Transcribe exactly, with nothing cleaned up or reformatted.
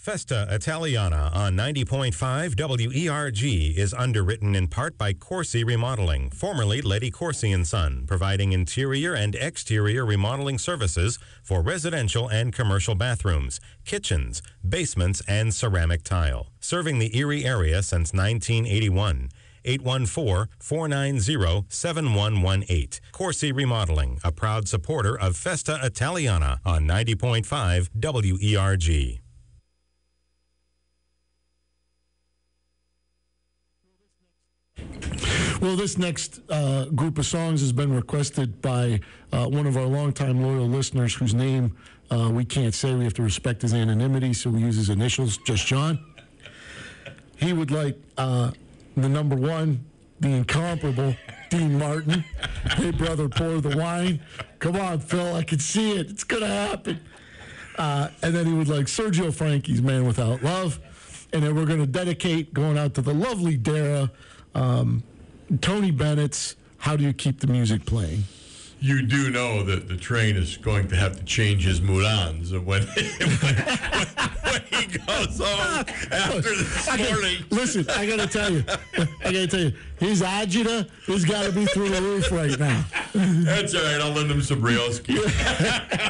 Festa Italiana on ninety point five W E R G is underwritten in part by Corsi Remodeling, formerly Lady Corsi and Son, providing interior and exterior remodeling services for residential and commercial bathrooms, kitchens, basements, and ceramic tile. Serving the Erie area since nineteen eighty-one. eight one four, four nine zero, seven one one eight. Corsi Remodeling, a proud supporter of Festa Italiana on ninety point five W E R G. Well, this next uh, group of songs has been requested by uh, one of our longtime loyal listeners whose name uh, we can't say. We have to respect his anonymity, so we use his initials, just John. He would like uh, the number one, the incomparable Dean Martin. Hey, brother, pour the wine. Come on, Phil, I can see it. It's going to happen. Uh, and then he would like Sergio Frankie's Man Without Love. And then we're going to dedicate going out to the lovely Dara, um, Tony Bennett's How Do You Keep the Music Playing? You do know that the train is going to have to change his moulins when, when, when he goes home after this I morning. Gotta, listen, I got to tell you, I got to tell you, his agita has got to be through the roof right now. That's all right. I'll lend him some Brioski.